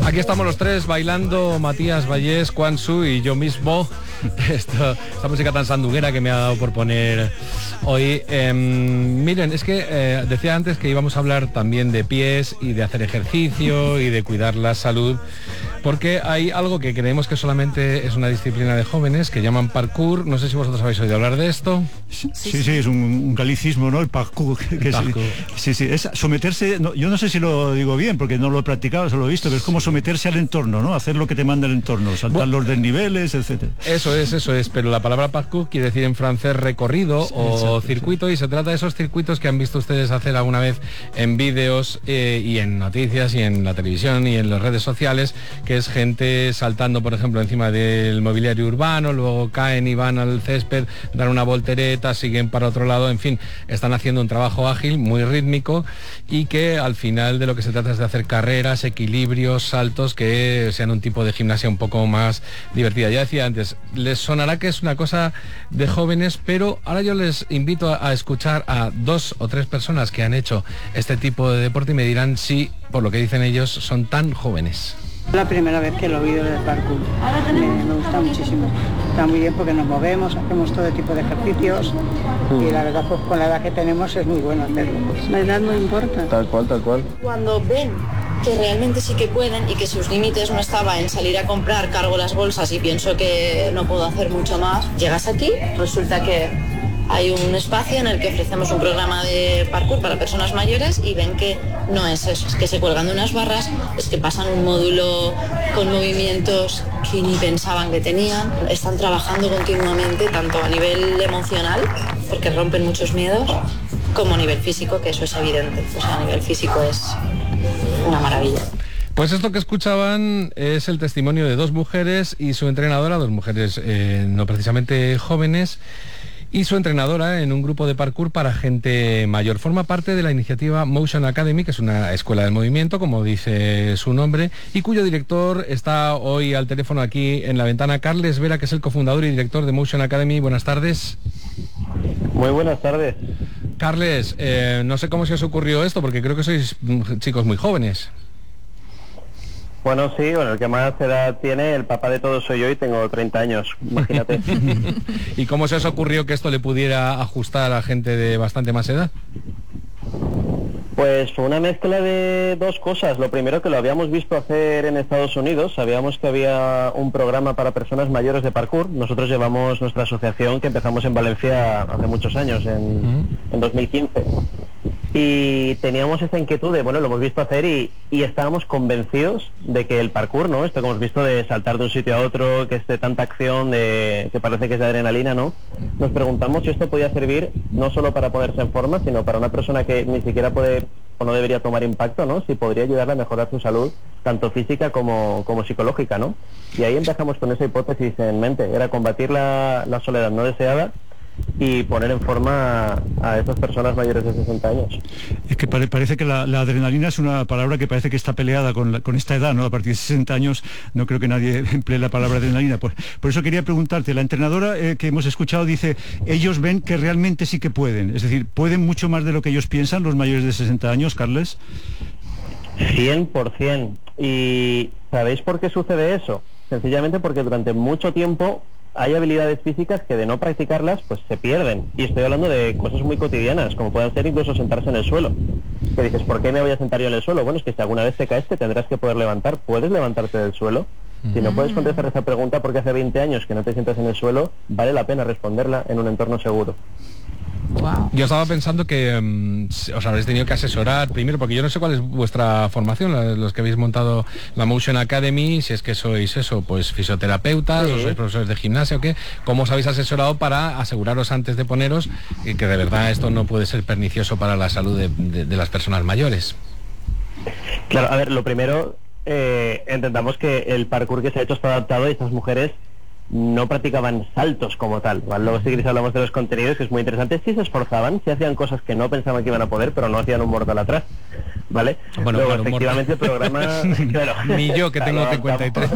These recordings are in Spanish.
Aquí estamos los tres bailando, Matías Vallés, Quan Su y yo mismo. Esta música tan sandunguera que me ha dado por poner hoy. Miren, es que decía antes que íbamos a hablar también de pies y de hacer ejercicio y de cuidar la salud, porque hay algo que creemos que solamente es una disciplina de jóvenes, que llaman parkour. No sé si vosotros habéis oído hablar de esto. Sí, es un galicismo, ¿no? El parkour. Sí, es someterse, no, yo no sé si lo digo bien, porque no lo he practicado, solo he visto, pero es como someterse al entorno, ¿no? Hacer lo que te manda el entorno, saltar los desniveles, etcétera. Eso es, pero la palabra parkour quiere decir en francés recorrido o circuito, y se trata de esos circuitos que han visto ustedes hacer alguna vez en vídeos y en noticias y en la televisión y en las redes sociales, que es gente saltando, por ejemplo, encima del mobiliario urbano, luego caen y van al césped, dan una voltereta, siguen para otro lado, en fin, están haciendo un trabajo ágil, muy rítmico, y que al final de lo que se trata es de hacer carreras, equilibrios, saltos, que sean un tipo de gimnasia un poco más divertida. Ya decía antes, les sonará que es una cosa de jóvenes, pero ahora yo les invito a escuchar a 2 o 3 personas que han hecho este tipo de deporte y me dirán si, por lo que dicen ellos, son tan jóvenes. La primera vez que lo he oído del parkour, me gusta muchísimo. Está muy bien porque nos movemos, hacemos todo tipo de ejercicios y la verdad, pues con la edad que tenemos es muy bueno hacerlo. La edad no importa. Tal cual. Cuando ven que realmente sí que pueden y que sus límites no estaba en salir a comprar, cargo las bolsas y pienso que no puedo hacer mucho más, llegas aquí, resulta que hay un espacio en el que ofrecemos un programa de parkour para personas mayores y ven que no es eso, es que se cuelgan de unas barras, es que pasan un módulo con movimientos que ni pensaban que tenían, están trabajando continuamente tanto a nivel emocional, porque rompen muchos miedos, como a nivel físico, que eso es evidente, o sea, a nivel físico es una maravilla. Pues esto que escuchaban es el testimonio de 2 mujeres y su entrenadora, 2 mujeres no precisamente jóvenes, y su entrenadora en un grupo de parkour para gente mayor. Forma parte de la iniciativa Motion Academy, que es una escuela del movimiento, como dice su nombre, y cuyo director está hoy al teléfono aquí en la ventana, Carles Vera, que es el cofundador y director de Motion Academy. Buenas tardes. Muy buenas tardes. Carles, no sé cómo se os ocurrió esto, porque creo que sois chicos muy jóvenes. Bueno, sí, el que más edad tiene, el papá de todos soy yo y tengo 30 años, imagínate. ¿Y cómo se os ocurrió que esto le pudiera ajustar a gente de bastante más edad? Pues fue una mezcla de 2 cosas. Lo primero, que lo habíamos visto hacer en Estados Unidos, sabíamos que había un programa para personas mayores de parkour. Nosotros llevamos nuestra asociación, que empezamos en Valencia hace muchos años, en 2015. Y teníamos esta inquietud de, lo hemos visto hacer y estábamos convencidos de que el parkour, ¿no? Esto que hemos visto de saltar de un sitio a otro, que es de tanta acción, que parece que es de adrenalina, ¿no? Nos preguntamos si esto podía servir no solo para ponerse en forma, sino para una persona que ni siquiera puede o no debería tomar impacto, ¿no? Si podría ayudarle a mejorar su salud, tanto física como psicológica, ¿no? Y ahí empezamos con esa hipótesis en mente, era combatir la soledad no deseada y poner en forma a estas personas mayores de 60 años. Es que parece que la adrenalina es una palabra que parece que está peleada con esta edad, ¿no? A partir de 60 años no creo que nadie emplee la palabra adrenalina. Por eso quería preguntarte, la entrenadora que hemos escuchado dice, ellos ven que realmente sí que pueden, es decir, ¿pueden mucho más de lo que ellos piensan los mayores de 60 años, Carles? 100%. ¿Y sabéis por qué sucede eso? Sencillamente porque durante mucho tiempo hay habilidades físicas que de no practicarlas pues se pierden, y estoy hablando de cosas muy cotidianas, como pueden ser incluso sentarse en el suelo, que dices, ¿por qué me voy a sentar yo en el suelo? Bueno, es que si alguna vez te caes te tendrás que poder levantar. ¿Puedes levantarte del suelo? Si no puedes contestar esa pregunta porque hace 20 años que no te sientas en el suelo, vale la pena responderla en un entorno seguro. Wow. Yo estaba pensando que os habréis tenido que asesorar primero, porque yo no sé cuál es vuestra formación, los que habéis montado la Motion Academy, si es que sois eso, pues fisioterapeutas, o sois profesores de gimnasia o qué. ¿Cómo os habéis asesorado para aseguraros antes de poneros que de verdad esto no puede ser pernicioso para la salud de las personas mayores? Claro, a ver, lo primero, entendamos que el parkour que se ha hecho está adaptado y estas mujeres no practicaban saltos como tal, ¿vale? Luego si queréis hablamos de los contenidos, que es muy interesante. Sí se esforzaban, sí hacían cosas que no pensaban que iban a poder, pero no hacían un mortal atrás, ¿vale? Bueno, luego claro, efectivamente el programa claro, ni yo que tengo 53.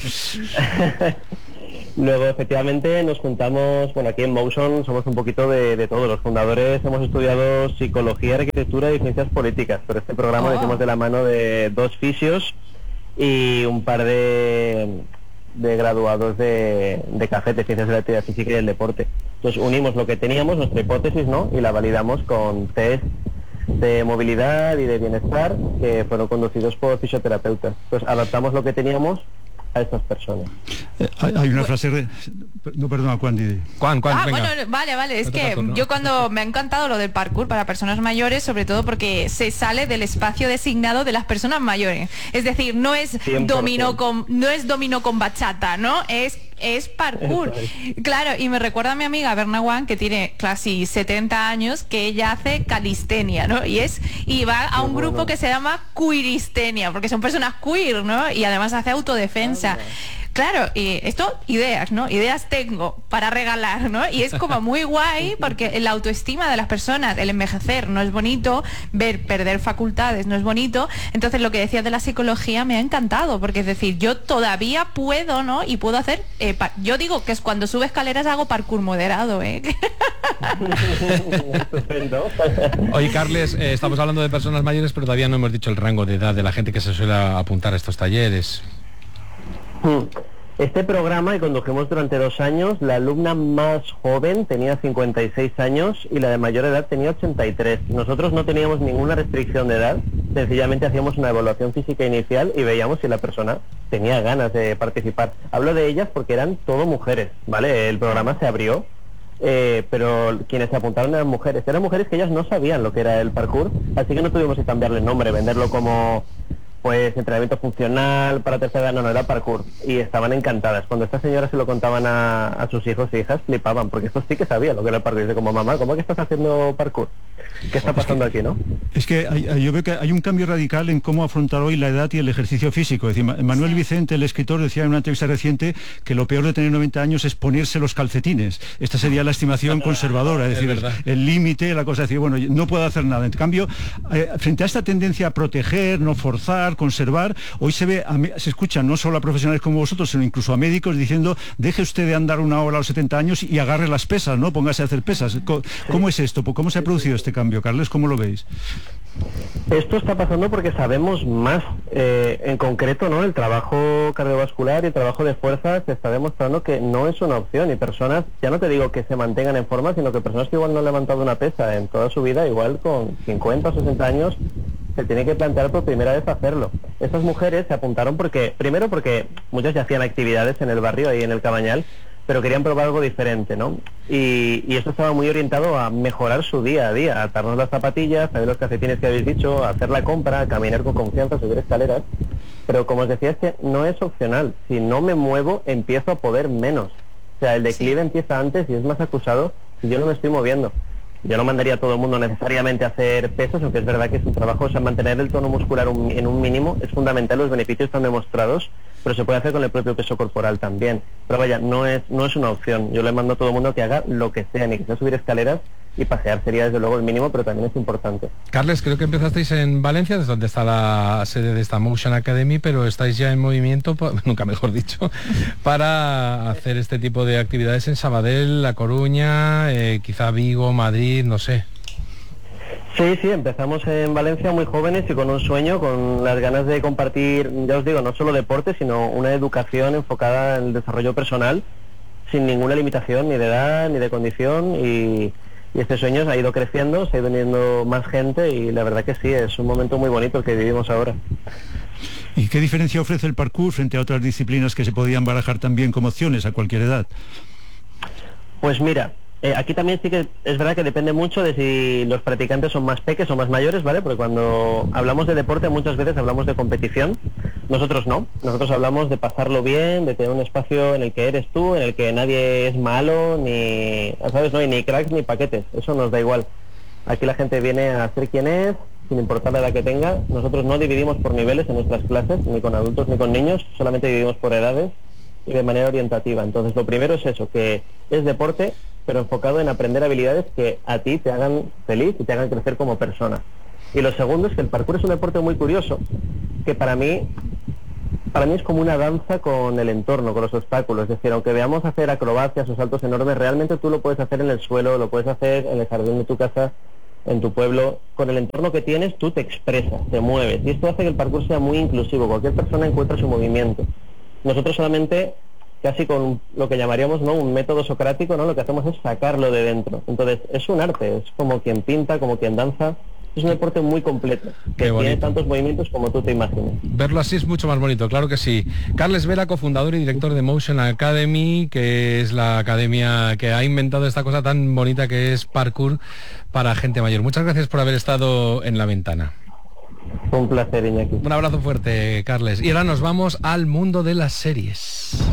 Luego efectivamente nos juntamos, aquí en Motion somos un poquito de todos los fundadores, hemos estudiado psicología, arquitectura y ciencias políticas, pero este programa lo hicimos de la mano de 2 fisios y un par de graduados de CAFET, de Ciencias de la Actividad Física y del Deporte. Entonces unimos lo que teníamos, nuestra hipótesis, ¿no?, y la validamos con test de movilidad y de bienestar que fueron conducidos por fisioterapeutas. Entonces adaptamos lo que teníamos a estas personas. Hay una frase no, perdona, Juan, venga. Bueno, vale, es que yo cuando me ha encantado lo del parkour para personas mayores, sobre todo porque se sale del espacio designado de las personas mayores. Es decir, no es dominó con bachata, ¿no? Es parkour. Claro, y me recuerda a mi amiga Berna Wan, que tiene casi 70 años, que ella hace calistenia, ¿no? Y va a un grupo que se llama queeristenia, porque son personas queer, ¿no? Y además hace autodefensa. Claro, y esto, ideas, ¿no? Ideas tengo para regalar, ¿no? Y es como muy guay porque la autoestima de las personas, el envejecer no es bonito, perder facultades no es bonito. Entonces lo que decías de la psicología me ha encantado, porque es decir, yo todavía puedo, ¿no? Y puedo hacer, yo digo que es cuando sube escaleras hago parkour moderado, ¿eh? Oye, Carles, estamos hablando de personas mayores, pero todavía no hemos dicho el rango de edad de la gente que se suele apuntar a estos talleres. Este programa que condujimos durante 2 años, la alumna más joven tenía 56 años y la de mayor edad tenía 83. Nosotros no teníamos ninguna restricción de edad, sencillamente hacíamos una evaluación física inicial y veíamos si la persona tenía ganas de participar. Hablo de ellas porque eran todo mujeres, ¿vale? El programa se abrió, pero quienes se apuntaron eran mujeres que ellas no sabían lo que era el parkour, así que no tuvimos que cambiarle el nombre, venderlo como pues entrenamiento funcional para tercera edad, no era parkour, y estaban encantadas. Cuando estas señoras se lo contaban a sus hijos e hijas, flipaban, porque estos sí que sabían lo que era el parkour. Dice, como mamá, ¿cómo que estás haciendo parkour? ¿Qué está pasando aquí, no? Es que yo veo que hay un cambio radical en cómo afrontar hoy la edad y el ejercicio físico. Es decir, Manuel Vicente, el escritor, decía en una entrevista reciente que lo peor de tener 90 años es ponerse los calcetines. Esta sería la estimación conservadora, es decir, el límite, la cosa, es decir, bueno, no puedo hacer nada. En cambio, frente a esta tendencia a proteger, no forzar, conservar, hoy se escucha no solo a profesionales como vosotros, sino incluso a médicos diciendo, deje usted de andar 1 hora a los 70 años y agarre las pesas, ¿no? Póngase a hacer pesas. ¿Cómo es esto? ¿Cómo se ha producido este cambio, Carles? ¿Cómo lo veis? Esto está pasando porque sabemos más, en concreto, ¿no? El trabajo cardiovascular y el trabajo de fuerza se está demostrando que no es una opción, y personas, ya no te digo que se mantengan en forma, sino que personas que igual no han levantado una pesa en toda su vida, igual con 50 o 60 años, se tiene que plantear por primera vez hacerlo. Estas mujeres se apuntaron primero porque muchas ya hacían actividades en el barrio, ahí en el Cabañal, pero querían probar algo diferente, ¿no? Y esto estaba muy orientado a mejorar su día a día, a atarnos las zapatillas, a ver los calcetines que habéis dicho, a hacer la compra, a caminar con confianza, subir escaleras. Pero como os decía, es que no es opcional. Si no me muevo, empiezo a poder menos. O sea, el declive empieza antes y es más acusado si yo no me estoy moviendo. Yo no mandaría a todo el mundo necesariamente a hacer pesas, aunque es verdad que su trabajo es mantener el tono muscular en un mínimo, es fundamental, los beneficios están demostrados, pero se puede hacer con el propio peso corporal también. Pero vaya, no es una opción. Yo le mando a todo el mundo que haga lo que sea, ni que sea subir escaleras, y pasear sería desde luego el mínimo, pero también es importante. Carles, creo que empezasteis en Valencia, desde donde está la sede de esta Motion Academy, pero estáis ya en movimiento, nunca mejor dicho, para hacer este tipo de actividades en Sabadell, La Coruña, quizá Vigo, Madrid, no sé. Sí, empezamos en Valencia muy jóvenes y con un sueño, con las ganas de compartir, ya os digo, no solo deporte, sino una educación enfocada en el desarrollo personal, sin ninguna limitación ni de edad ni de condición, y este sueño ha ido creciendo, se ha ido uniendo más gente, y la verdad que sí, es un momento muy bonito el que vivimos ahora. ¿Y qué diferencia ofrece el parkour frente a otras disciplinas que se podían barajar también como opciones a cualquier edad? Pues mira, aquí también sí que es verdad que depende mucho de si los practicantes son más peques o más mayores, ¿vale? Porque cuando hablamos de deporte muchas veces hablamos de competición. Nosotros no. Nosotros hablamos de pasarlo bien, de tener un espacio en el que eres tú, en el que nadie es malo, ni, ¿sabes? No, y ni cracks ni paquetes. Eso nos da igual. Aquí la gente viene a ser quien es, sin importar la edad que tenga. Nosotros no dividimos por niveles en nuestras clases, ni con adultos ni con niños, solamente dividimos por edades y de manera orientativa. Entonces lo primero es eso, que es deporte, pero enfocado en aprender habilidades que a ti te hagan feliz y te hagan crecer como persona. Y lo segundo es que el parkour es un deporte muy curioso, que para mí es como una danza con el entorno, con los obstáculos. Es decir, aunque veamos hacer acrobacias o saltos enormes, realmente tú lo puedes hacer en el suelo, lo puedes hacer en el jardín de tu casa, en tu pueblo, con el entorno que tienes, tú te expresas, te mueves. Y esto hace que el parkour sea muy inclusivo, cualquier persona encuentra su movimiento. Nosotros solamente, casi con lo que llamaríamos, ¿no?, un método socrático, ¿no?, lo que hacemos es sacarlo de dentro. Entonces, es un arte, es como quien pinta, como quien danza. Es un deporte muy completo, que tiene tantos movimientos como tú te imagines. Verlo así es mucho más bonito, claro que sí. Carles Vera, cofundador y director de Motion Academy, que es la academia que ha inventado esta cosa tan bonita que es parkour para gente mayor. Muchas gracias por haber estado en La Ventana. Un placer, Iñaki. Un abrazo fuerte, Carles. Y ahora nos vamos al mundo de las series.